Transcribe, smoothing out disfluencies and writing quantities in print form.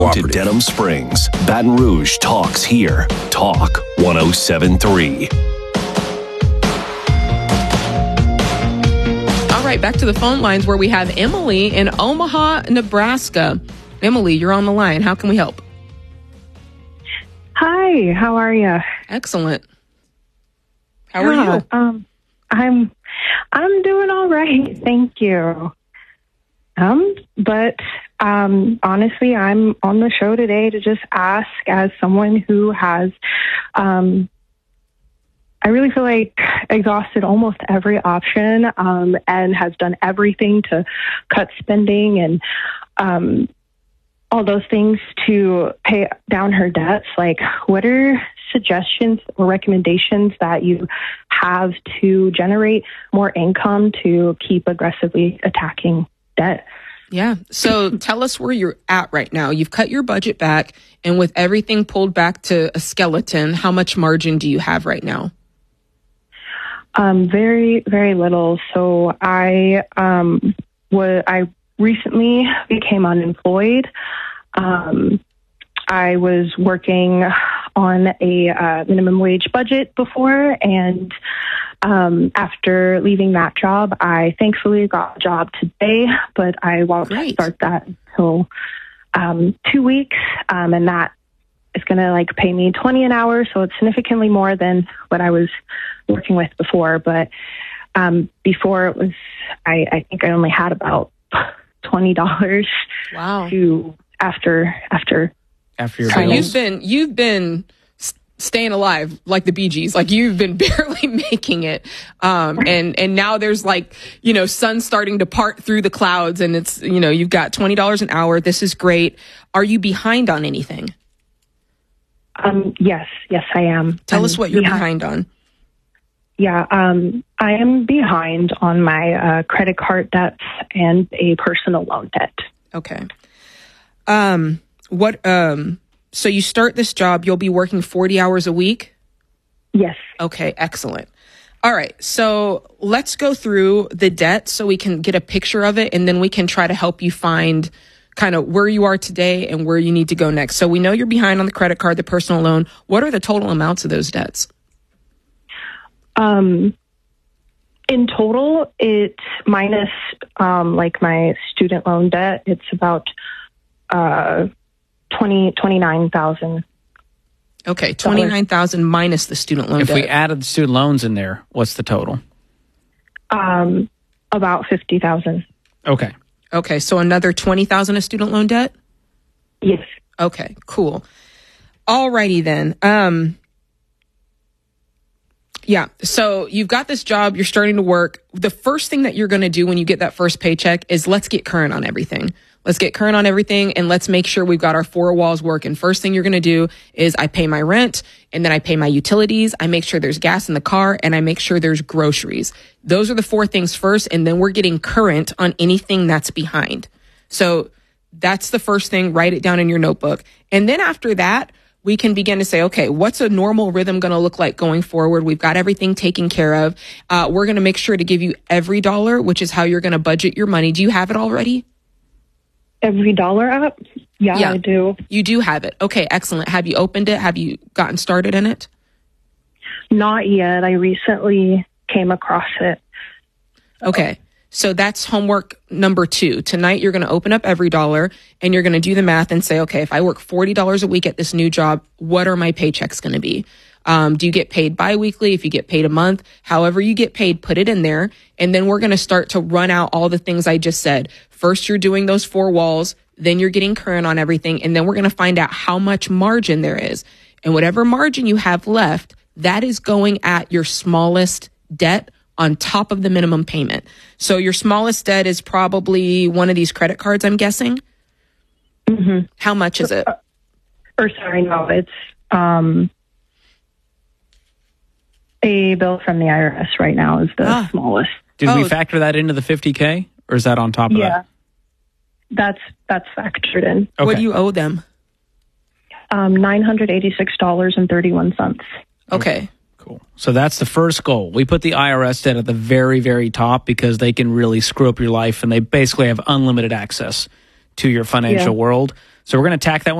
To Denham Springs, Baton Rouge talks here. Talk 107.3. All right, back to the phone lines where we have Emily in Omaha, Nebraska. Emily, you're on the line. How can we help? Hi, how are you? Excellent. How are you? I'm doing all right, thank you. But honestly, I'm on the show today to just ask, as someone who has, I really feel like exhausted almost every option, and has done everything to cut spending and all those things to pay down her debts. Like, what are suggestions or recommendations that you have to generate more income to keep aggressively attacking debt? Yeah. So tell us where you're at right now. You've cut your budget back, and with everything pulled back to a skeleton, how much margin do you have right now? Very, very little. So I recently became unemployed. I was working on a minimum wage budget before, and after leaving that job, I thankfully got a job today, but I won't start that until 2 weeks, and that is going to pay me $20 an hour, so it's significantly more than what I was working with before. But before it was, I think I only had about $20. Wow. To after your bills. You've been staying alive like the Bee Gees. Like, you've been barely making it. And now there's sun starting to part through the clouds, and it's, you've got $20 an hour. This is great. Are you behind on anything? Yes, I am. Tell us what you're behind on. Yeah, I am behind on my credit card debts and a personal loan debt. Okay. So you start this job, you'll be working 40 hours a week? Yes. Okay, excellent. All right, so let's go through the debt so we can get a picture of it, and then we can try to help you find kind of where you are today and where you need to go next. So we know you're behind on the credit card, the personal loan. What are the total amounts of those debts? In total, it's minus my student loan debt. It's about $29,000. Okay, $29,000 minus the student loan debt. If we added the student loans in there, what's the total? About $50,000. Okay, so another $20,000 of student loan debt? Yes. Okay, cool. Alrighty then. Yeah, so you've got this job, you're starting to work. The first thing that you're going to do when you get that first paycheck is let's get current on everything. Let's get current on everything, and let's make sure we've got our four walls working. First thing you're going to do is I pay my rent, and then I pay my utilities. I make sure there's gas in the car, and I make sure there's groceries. Those are the four things first, and then we're getting current on anything that's behind. So that's the first thing. Write it down in your notebook. And then after that, we can begin to say, okay, what's a normal rhythm going to look like going forward? We've got everything taken care of. We're going to make sure to give you every dollar, which is how you're going to budget your money. Do you have it already? Every dollar app? Yeah, I do. You do have it. Okay, excellent. Have you opened it? Have you gotten started in it? Not yet. I recently came across it. Okay. So that's homework number 2. Tonight, you're going to open up every dollar, and you're going to do the math and say, okay, if I work $40 a week at this new job, what are my paychecks going to be? Do you get paid biweekly? If you get paid a month, however you get paid, put it in there. And then we're going to start to run out all the things I just said. First, you're doing those four walls. Then you're getting current on everything. And then we're going to find out how much margin there is. And whatever margin you have left, that is going at your smallest debt on top of the minimum payment. So your smallest debt is probably one of these credit cards, I'm guessing. Mm-hmm. How much is it? It's a bill from the IRS right now is the smallest. Did we factor that into the $50K, or is that on top of that? Yeah, that's factored in. Okay. What do you owe them? $986.31. Okay. Cool. So that's the first goal. We put the IRS debt at the very, very top because they can really screw up your life, and they basically have unlimited access to your financial world. So we're going to tack that